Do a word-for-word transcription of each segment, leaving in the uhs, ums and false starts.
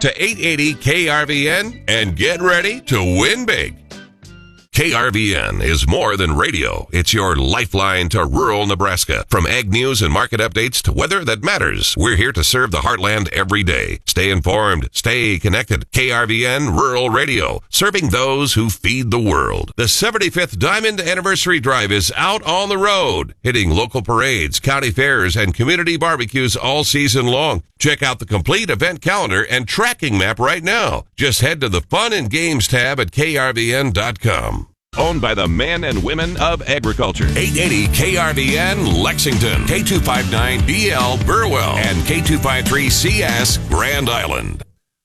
to eight eighty K R V N and get ready to win big. K R V N is more than radio. It's your lifeline to rural Nebraska. From ag news and market updates to weather that matters, we're here to serve the heartland every day. Stay informed. Stay connected. K R V N Rural Radio, serving those who feed the world. The seventy-fifth Diamond Anniversary Drive is out on the road, hitting local parades, county fairs, and community barbecues all season long. Check out the complete event calendar and tracking map right now. Just head to the Fun and Games tab at K R V N dot com. Owned by the men and women of agriculture. eight eighty K R V N Lexington, K two fifty-nine B L Burwell, and K two fifty-three C S Grand Island.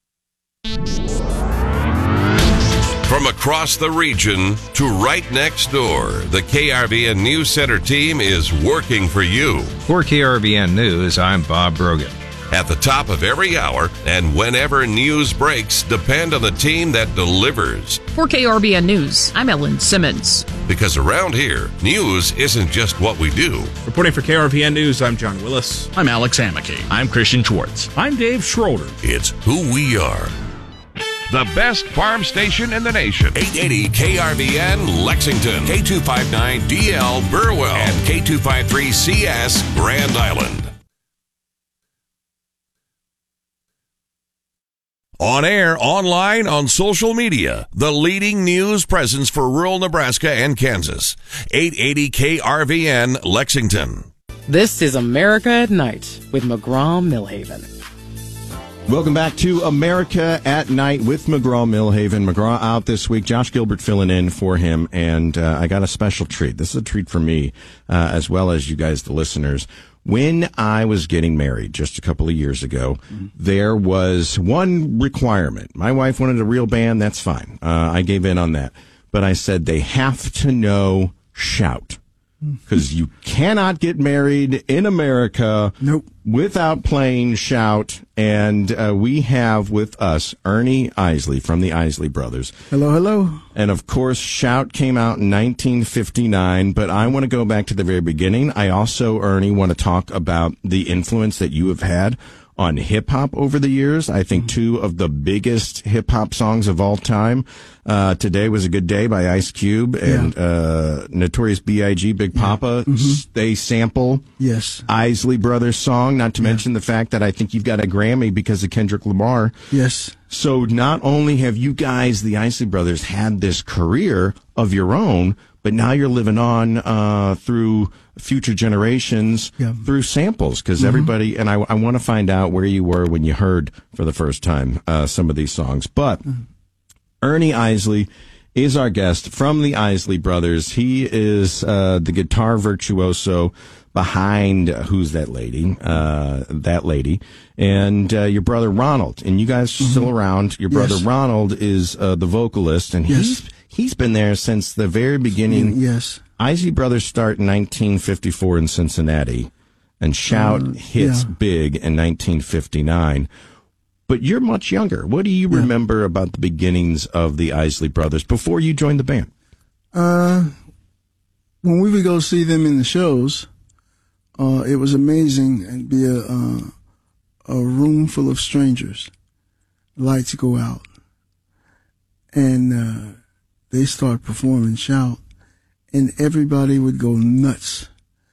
From across the region to right next door, the K R V N News Center team is working for you. For K R V N News, I'm Bob Brogan. At the top of every hour and whenever news breaks, depend on the team that delivers. For K R V N News, I'm Ellen Simmons. Because around here, news isn't just what we do. Reporting for K R V N News, I'm John Willis. I'm Alex Amicky. I'm Christian Schwartz. I'm Dave Schroeder. It's who we are. The best farm station in the nation. eight eighty K R V N Lexington, K two fifty-nine D L Burwell, and K two fifty-three C S Grand Island. On air, online, on social media, the leading news presence for rural Nebraska and Kansas. eight eighty K R V N Lexington. This is America at Night with McGraw-Millhaven. Welcome back to America at Night with McGraw-Millhaven. McGraw out this week. Josh Gilbert filling in for him, and uh, I got a special treat. This is a treat for me, uh, as well as you guys, the listeners. When I was getting married just a couple of years ago, mm-hmm. there was one requirement. My wife wanted a real band. That's fine. Uh, I gave in on that. But I said they have to know Shout. Because you cannot get married in America nope. without playing Shout. And uh, we have with us Ernie Isley from the Isley Brothers. Hello, hello. And, of course, Shout came out in nineteen fifty-nine. But I want to go back to the very beginning. I also, Ernie, want to talk about the influence that you have had on hip-hop over the years. I think two of the biggest hip-hop songs of all time. Uh, Today Was a Good Day by Ice Cube and yeah. uh, Notorious B I G Big Papa. Yeah. Mm-hmm. They sample yes. Isley Brothers song, not to yeah. mention the fact that I think you've got a Grammy because of Kendrick Lamar. Yes. So not only have you guys, the Isley Brothers, had this career of your own, but now you're living on uh, through future generations yeah. through samples, because mm-hmm. everybody, and I, I want to find out where you were when you heard for the first time uh, some of these songs. But mm-hmm. Ernie Isley is our guest from the Isley Brothers. He is uh, the guitar virtuoso behind uh, Who's That Lady, uh, that lady, and uh, your brother Ronald. And you guys are mm-hmm. still around. Your brother yes. Ronald is uh, the vocalist, and yes. he's he's been there since the very beginning. Yes. Isley Brothers start in nineteen fifty-four in Cincinnati, and Shout uh, hits yeah. big in nineteen fifty-nine. But you're much younger. What do you yeah. remember about the beginnings of the Isley Brothers before you joined the band? Uh, when we would go see them in the shows, uh, it was amazing. It'd be a, uh, a room full of strangers. Lights go out. And uh, they start performing Shout. And everybody would go nuts.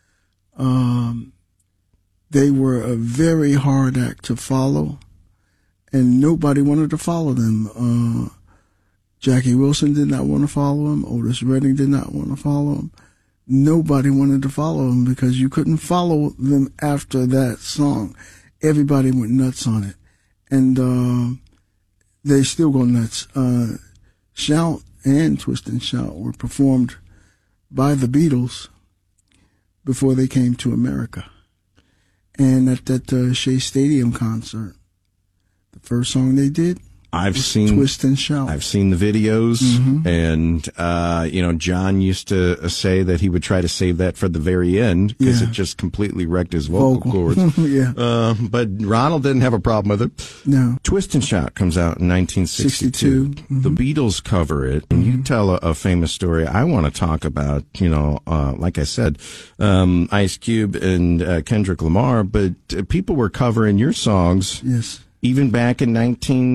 Um, they were a very hard act to follow. And nobody wanted to follow them. Uh, Jackie Wilson did not want to follow him. Otis Redding did not want to follow him. Nobody wanted to follow him because you couldn't follow them after that song. Everybody went nuts on it. And uh, they still go nuts. Uh, Shout and Twist and Shout were performed by the Beatles before they came to America. And at that uh, Shea Stadium concert, the first song they did, I've seen Twist and Shout. I've seen the videos, mm-hmm. and uh, you know, John used to say that he would try to save that for the very end because yeah. it just completely wrecked his vocal, vocal. cords. yeah, uh, but Ronald didn't have a problem with it. No. Twist and Shout comes out in nineteen sixty-two. Mm-hmm. The Beatles cover it, and mm-hmm. you tell a, a famous story. I want to talk about, you know, uh, like I said, um, Ice Cube and uh, Kendrick Lamar, but uh, people were covering your songs. Yes. Even back in nineteen